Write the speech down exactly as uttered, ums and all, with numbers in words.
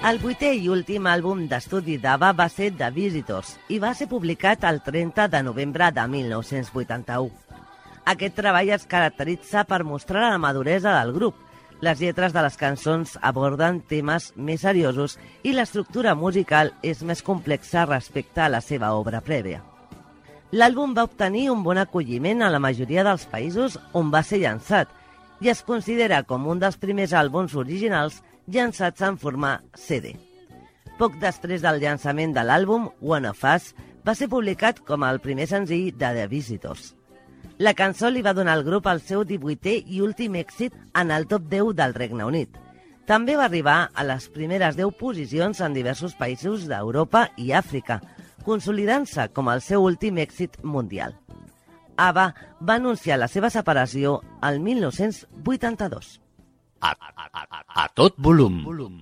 El vuitè i últim àlbum d'estudi d'ABBA va ser The Visitors i va ser publicat el trenta de novembre de mil nou-cents vuitanta-u. Aquest treball es caracteritza per mostrar la maduresa del grup. Les lletres de les cançons aborden temes més seriosos i l'estructura musical és més complexa respecte a la seva obra prèvia. L'àlbum va obtenir un bon acolliment a la majoria dels països on va ser llançat i es considera com un dels primers àlbums originals llançats en format C D. Poc després del llançament de l'àlbum, One of Us va ser publicat com el primer senzill de The Visitors. La cançó li va donar al grup el seu divuitè i últim èxit en el top deu del Regne Unit. També va arribar a les primeres deu posicions en diversos països d'Europa i Àfrica, consolidant-se com el seu últim èxit mundial. ABBA va anunciar la seva separació el mil nou-cents vuitanta-dos. A, a, a, a tot volum.